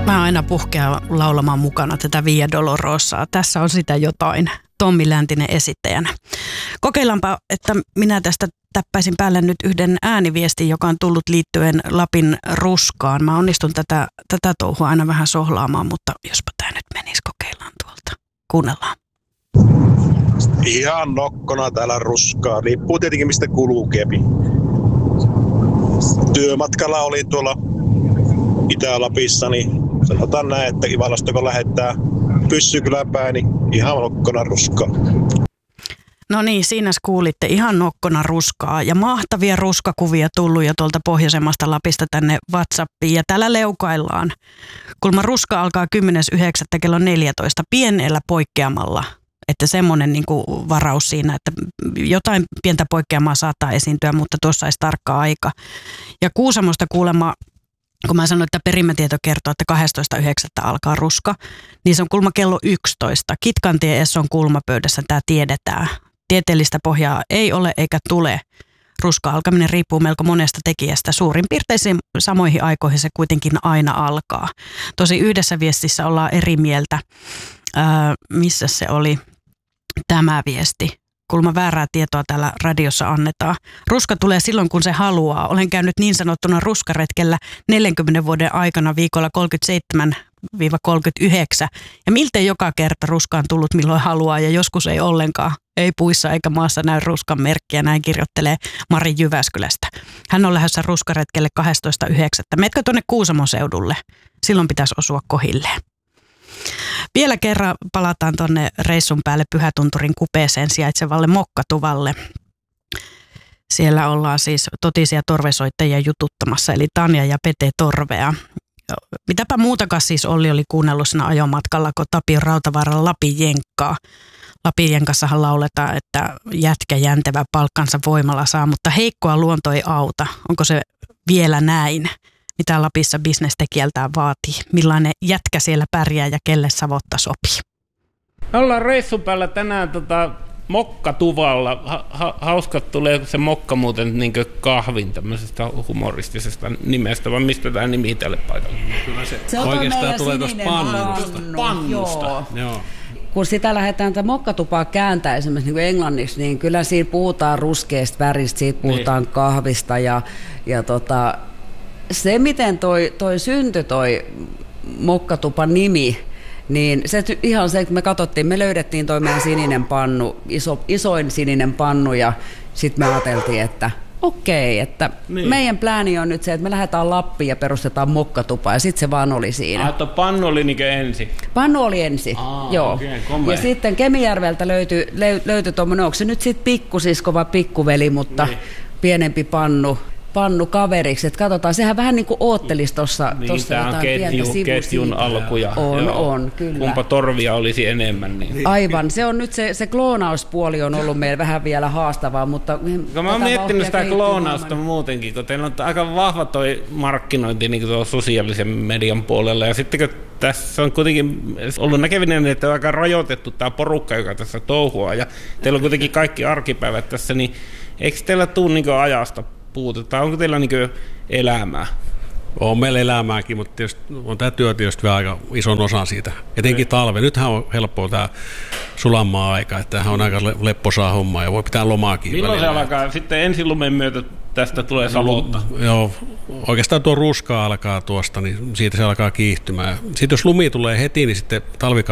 Mä aina puhkean laulamaan mukana tätä Via Dolorosaa. Tässä on sitä jotain. Tommi Läntinen esittäjänä. Kokeillaanpa, että minä tästä täppäisin päälle nyt yhden ääniviestin, joka on tullut liittyen Lapin ruskaan. Mä onnistun tätä touhua aina vähän sohlaamaan, mutta jospa tää nyt menisi, kokeillaan tuolta. Kuunnellaan. Ihan nokkona täällä ruskaa. Riippuu tietenkin mistä kulkeepi. Työmatkalla oli tuolla Itä-Lapissa, niin sanotaan näin, että Ivalasta kun lähettää Pyssykylän päin, niin ihan nokkona ruskaa. No niin, siinä kuulitte ihan nokkona ruskaa ja mahtavia ruskakuvia tullut jo tuolta pohjoisemmasta Lapista tänne WhatsAppiin ja täällä leukaillaan. Kulma ruska alkaa 10.9. kello 14 pienellä poikkeamalla. Että semmoinen niin kuin varaus siinä, että jotain pientä poikkeamaa saattaa esiintyä, mutta tuossa olisi tarkka aika. Ja Kuusamosta kuulemma, kun mä sanoin, että perimätieto kertoo, että 12.9. alkaa ruska, niin se on kulma kello 11. Kitkantie Esson kulmapöydässä tämä tiedetään. Tieteellistä pohjaa ei ole eikä tule. Ruska alkaminen riippuu melko monesta tekijästä. Suurin piirtein samoihin aikoihin se kuitenkin aina alkaa. Tosi yhdessä viestissä ollaan eri mieltä. Missä se oli tämä viesti? Kulma väärää tietoa täällä radiossa annetaan. Ruska tulee silloin, kun se haluaa. Olen käynyt niin sanottuna ruskaretkellä 40 vuoden aikana viikolla 37-39. Ja miltei joka kerta ruska on tullut milloin haluaa ja joskus ei ollenkaan. Ei puissa eikä maassa näy ruskan merkkiä, näin kirjoittelee Mari Jyväskylästä. Hän on lähdössä ruskaretkelle 12.9. Meetkö tuonne Kuusamon seudulle? Silloin pitäisi osua kohilleen. Vielä kerran palataan tuonne reissun päälle Pyhätunturin kupeeseen sijaitsevalle Mokkatuvalle. Siellä ollaan siis totisia torvesoittajia jututtamassa, eli Tanja ja Pete Torvea. Mitäpä muutakaan siis Olli oli kuunnellut siinä ajomatkalla, kun Tapio Rautavaaran Lapin jenkkaa. Lapin jenkassahan lauletaan, että jätkä jäntevä palkkansa voimalla saa, mutta heikkoa luonto ei auta. Onko se vielä näin? Mitä Lapissa bisnestekijältään vaatii? Millainen jätkä siellä pärjää ja kelle savotta sopii? Me ollaan reissun päällä tänään Mokkatuvalla. Hauska tulee se mokka muuten niin kahvin tämmöisestä humoristisesta nimestä, vai mistä tämä nimi tälle paikalle? Kyllä se oikeastaan tulee tuosta pannusta. Joo. Kun sitä lähdetään tätä mokkatupaa kääntää esimerkiksi niin englanniksi, niin kyllä siinä puhutaan ruskeasta väristä, siitä puhutaan kahvista ja se, miten toi syntyi toi mokkatupan nimi, niin se ihan se, että me katsottiin, me löydettiin toi meidän sininen pannu, isoin sininen pannu ja sitten me ajateltiin, että okei, että meidän plääni on nyt se, että me lähdetään Lappiin ja perustetaan mokkatupa ja sitten se vaan oli siinä. Pannu oli niin ensin? Pannu oli ensin, joo. Okay, ja sitten Kemijärveltä löytyi tuommoinen, onko se nyt sitten pikkusisko vai pikkuveli, mutta pienempi pannu kaveriksi, että katsotaan, sehän vähän niin kuin oottelisi tuossa jotain pientä ketjun alkuja. On, kyllä. Kumpa torvia olisi enemmän. Niin. Aivan, se on nyt se kloonauspuoli on ollut meillä vähän vielä haastavaa, mutta mä oon miettinyt sitä kloonausta muutenkin, kun teillä on aika vahva toi markkinointi niin kuin sosiaalisen median puolella, ja sitten kun tässä on kuitenkin ollut näkevinen, että on aika rajoitettu tämä porukka, joka tässä touhua, ja teillä on kuitenkin kaikki arkipäivät tässä, niin eikö teillä tule niin ajasta puutetta? Onko teillä niin elämää? On meillä elämääkin, mutta tietysti on tämä työ tietysti vielä aika ison osan siitä. Etenkin talve. Nythän on helppoa tämä sulamaa aika, että tämähän on aika lepposaa hommaa ja voi pitää lomaakin. Milloin välillä. Se alkaa? Sitten ensin lumen myötä tästä tulee savotta. Joo, oikeastaan tuo ruska alkaa tuosta, niin siitä se alkaa kiihtymään. Sitten jos lumi tulee heti, niin sitten talvikausi